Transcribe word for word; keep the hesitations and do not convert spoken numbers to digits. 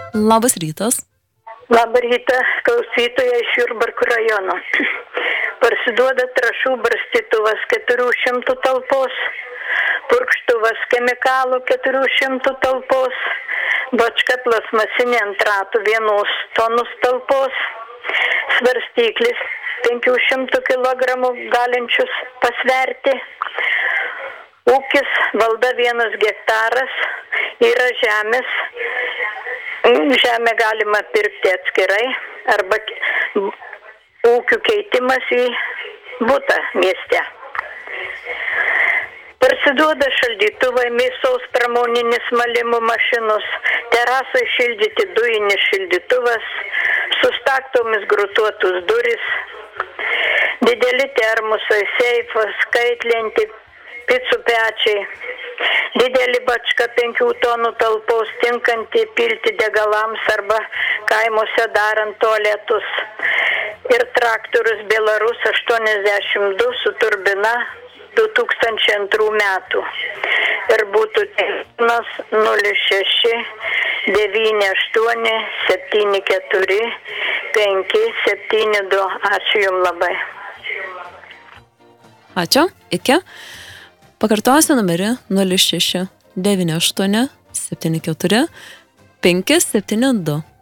Labas rytas. Labą rytą, klausytoja iš Jurbarko rajono. Parsiduoda trąšų barstytuvas keturių šimtų talpos, purkštuvas chemikalų keturių šimtų talpos, bačka plasmasinė ant ratų vienos tonus talpos, svarstyklis penkių šimtų kilogramų galinčius pasverti. Ūkis valda vienas hektaras, yra žemės. Žemę galima pirkti atskirai arba ūkių keitimas į butą mieste. Parsiduoda šaldytuvai, mėsos pramoninis malimo mašinos, terasai šildyti dujinis šildytuvas, sustaktomis grutuotus duris, dideli termosai, seifas, skaitlenti, picų pečiai. Didelį bačką penkių tonų talpos tinkanti pilti degalams arba kaimuose darant tualetus. Ir traktorius Belarus aštuoniasdešimt du su turbina du tūkstančiai antrų metų. Ir būtų telefonas nulis šeši devyni aštuoni septyni keturi penki septyni du. Ačiū Jums labai. Ačiū, iki. Pakartosiu numerį nulis šeši devyni aštuoni septyni keturi penki septyni du.